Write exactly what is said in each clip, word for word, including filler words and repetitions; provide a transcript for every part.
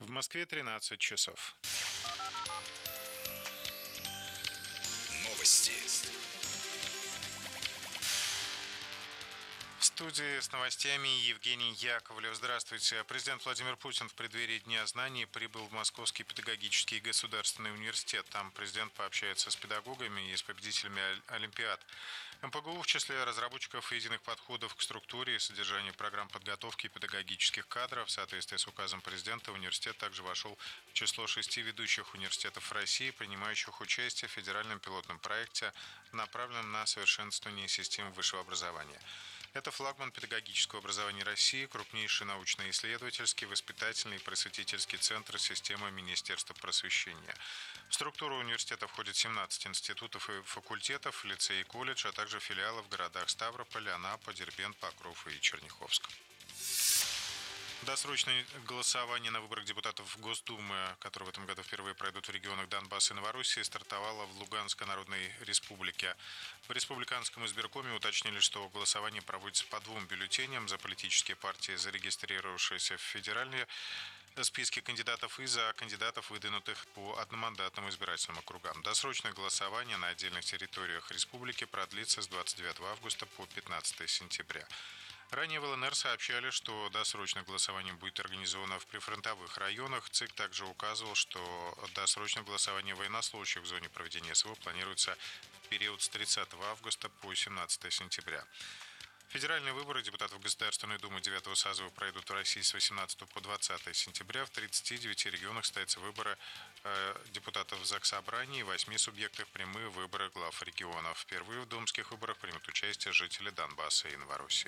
В Москве тринадцать часов. Новости. В студии с новостями Евгений Яковлев. Здравствуйте. Президент Владимир Путин в преддверии Дня знаний прибыл в Московский педагогический государственный университет. Там президент пообщается с педагогами и с победителями олимпиад. эм пэ гэ у в числе разработчиков единых подходов к структуре и содержанию программ подготовки педагогических кадров. В соответствии с указом президента университет также вошел в число шести ведущих университетов России, принимающих участие в федеральном пилотном проекте, направленном на совершенствование системы высшего образования. Это флагман педагогического образования России, крупнейший научно-исследовательский, воспитательный и просветительский центр системы Министерства просвещения. В структуру университета входит семнадцать институтов и факультетов, лицей и колледж, а также филиалы в городах Ставрополь, Анапа, Дербент, Покров и Черняховск. Досрочное голосование на выборах депутатов Госдумы, которые в этом году впервые пройдут в регионах Донбасса и Новороссии, стартовало в Луганской Народной Республике. В республиканском избиркоме уточнили, что голосование проводится по двум бюллетеням: за политические партии, зарегистрировавшиеся в федеральные списки кандидатов, и за кандидатов, выдвинутых по одномандатным избирательным округам. Досрочное голосование на отдельных территориях республики продлится с двадцать девятого августа по пятнадцатого сентября. Ранее в эл эн эр сообщали, что досрочное голосование будет организовано в прифронтовых районах. ЦИК также указывал, что досрочное голосование военнослужащих в зоне проведения эс вэ о планируется в период с тридцатого августа по семнадцатого сентября. Федеральные выборы депутатов Государственной Думы девятого созыва пройдут в России с восемнадцатого по двадцатое сентября. В тридцати девяти регионах состоятся выборы э, депутатов в Заксобрании, в восьми субъектах прямые выборы глав регионов. Впервые в думских выборах примут участие жители Донбасса и Новороссии.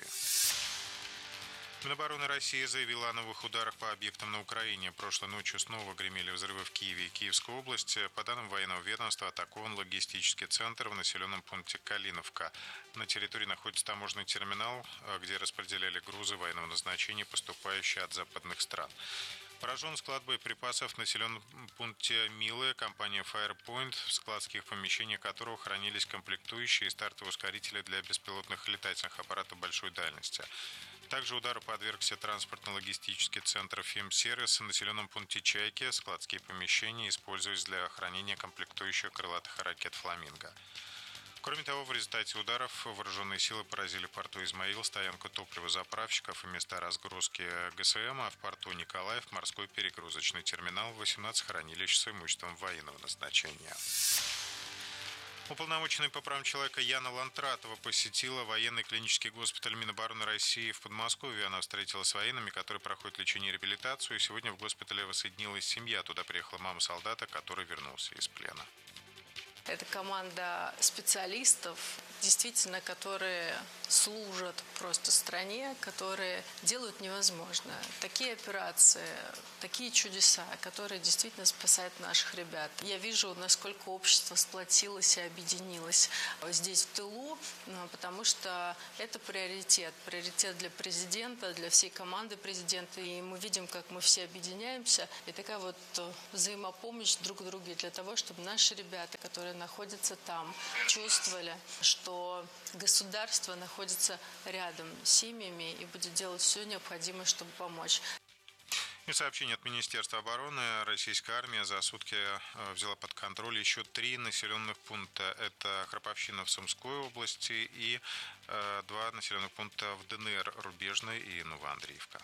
Минобороны России заявила о новых ударах по объектам на Украине. Прошлой ночью снова гремели взрывы в Киеве и Киевской области. По данным военного ведомства, атакован логистический центр в населенном пункте Калиновка. На территории находится таможенный терминал, где распределяли грузы военного назначения, поступающие от западных стран. Поражен склад боеприпасов в населенном пункте Милы. Компания Firepoint, в складских помещениях которого хранились комплектующие и стартовые ускорители для беспилотных летательных аппаратов большой дальности. Также удару подвергся транспортно-логистический центр «Фимсервис» в населенном пункте Чайки. Складские помещения используются для хранения комплектующих крылатых ракет «Фламинго». Кроме того, в результате ударов вооруженные силы поразили в порту Измаил стоянку топливозаправщиков и места разгрузки гэ эс эм, а в порту Николаев морской перегрузочный терминал, восемнадцать хранилищ с имуществом военного назначения. Уполномоченный по правам человека Яна Лантратова посетила военный клинический госпиталь Минобороны России в Подмосковье. Она встретилась с военными, которые проходят лечение и реабилитацию. И сегодня в госпитале воссоединилась семья. Туда приехала мама солдата, который вернулся из плена. Это команда специалистов, действительно, которые служат просто стране, которые делают невозможное. Такие операции, такие чудеса, которые действительно спасают наших ребят. Я вижу, насколько общество сплотилось и объединилось здесь, в тылу, потому что это приоритет. Приоритет для президента, для всей команды президента. И мы видим, как мы все объединяемся. И такая вот взаимопомощь друг другу для того, чтобы наши ребята, которые находятся там, чувствовали, что государство находится рядом с семьями и будет делать все необходимое, чтобы помочь. И сообщение от Министерства обороны. Российская армия за сутки взяла под контроль еще три населенных пункта. Это Храповщина в Сумской области и э, два населенных пункта в дэ эн эр, Рубежной и Новоандреевка.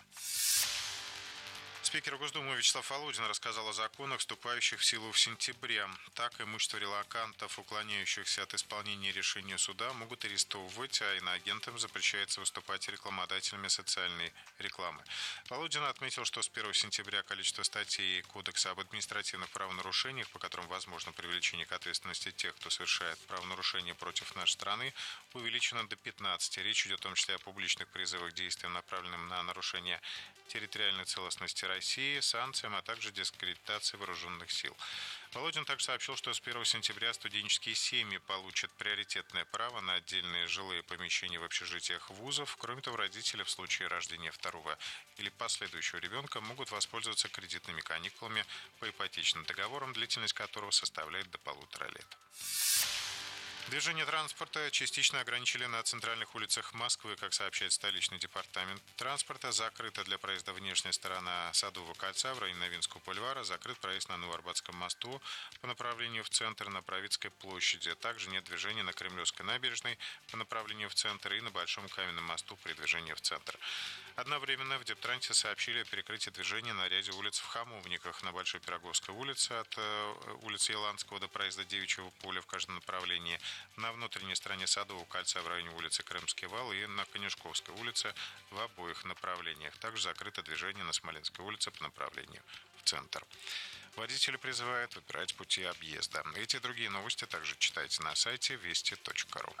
Спикер Госдумы Вячеслав Володин рассказал о законах, вступающих в силу в сентябре. Так, имущество релокантов, уклоняющихся от исполнения решения суда, могут арестовывать, а иноагентам запрещается выступать рекламодателями социальной рекламы. Володин отметил, что с первого сентября количество статей Кодекса об административных правонарушениях, по которым возможно привлечение к ответственности тех, кто совершает правонарушения против нашей страны, увеличено до пятнадцати. Речь идет в том числе о публичных призывах к действиям, направленным на нарушение территориальной целостности России, санкциям, а также дискредитации вооруженных сил. Володин также сообщил, что с первого сентября студенческие семьи получат приоритетное право на отдельные жилые помещения в общежитиях вузов. Кроме того, родители в случае рождения второго или последующего ребенка могут воспользоваться кредитными каникулами по ипотечным договорам, длительность которого составляет до полутора лет. Движение транспорта частично ограничили на центральных улицах Москвы, как сообщает столичный департамент транспорта. Закрыта для проезда внешняя сторона Садового кольца в районе Новинского бульвара. Закрыт проезд на Новоарбатском мосту по направлению в центр на Правицкой площади. Также нет движения на Кремлевской набережной по направлению в центр и на Большом Каменном мосту при движении в центр. Одновременно в Дептрансе сообщили о перекрытии движения на ряде улиц в Хамовниках, на Большой Пироговской улице от улицы Еланского до проезда Девичьего поля в каждом направлении, на внутренней стороне Садового кольца в районе улицы Крымский вал и на Конюшковской улице в обоих направлениях. Также закрыто движение на Смоленской улице по направлению в центр. Водители призывают выбирать пути объезда. Эти и другие новости также читайте на сайте вести точка ру.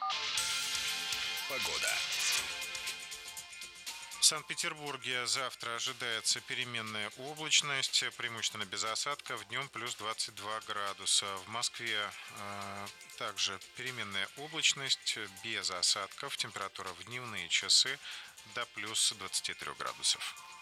Погода. В Санкт-Петербурге завтра ожидается переменная облачность, преимущественно без осадков, днем плюс двадцать два градуса. В Москве э, также переменная облачность, без осадков, температура в дневные часы до плюс двадцати трёх градусов.